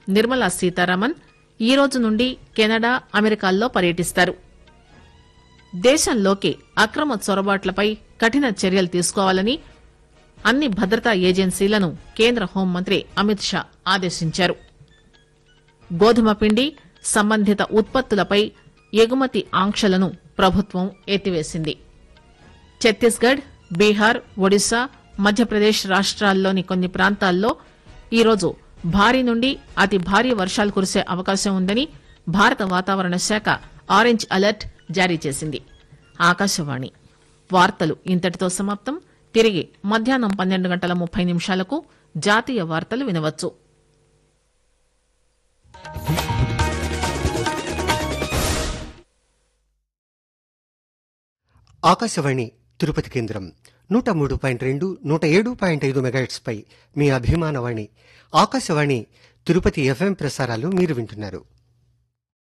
నిర్మలా సీతారామన్ ఈ రోజు నుండి కెనడా, అమెరికాల్లో పర్యటిస్తారు. దేశంలోకి అక్రమ చొరబాట్లపై కఠిన చర్యలు తీసుకోవాలని అన్ని భద్రతా ఏజెన్సీలను కేంద్ర హోంమంత్రి అమిత్ షా ఆదేశించారు. గోధుమ పిండి సంబంధిత ఉత్పత్తులపై ఎగుమతి ఆంక్షలను ప్రభుత్వం ఎత్తివేసింది. ఛత్తీస్గఢ్, బీహార్, ఒడిశా, మధ్యప్రదేశ్ రాష్ట్రాల్లోని కొన్ని ప్రాంతాల్లో ఈరోజు భారీ నుండి అతి భారీ వర్షాలు కురిసే అవకాశం ఉందని భారత వాతావరణ శాఖ ఆరెంజ్ అలర్ట్ జారీ చేసింది. ఆకాశవాణి వార్తలు ఇంతటితో సమాప్తం. తిరిగి మధ్యాహ్నం 12:30 జాతీయ వార్తలు వినవచ్చు. ఆకాశవాణి తిరుపతి కేంద్రం 103.2, 107.5 మెగాహెర్ట్జ్ పై మీ అభిమానవాణి ఆకాశవాణి తిరుపతి FM ప్రసారాలు మీరు వింటున్నారు.